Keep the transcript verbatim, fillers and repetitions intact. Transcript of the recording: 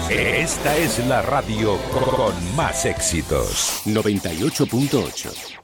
Esta es la radio con más éxitos. noventa y ocho punto ocho.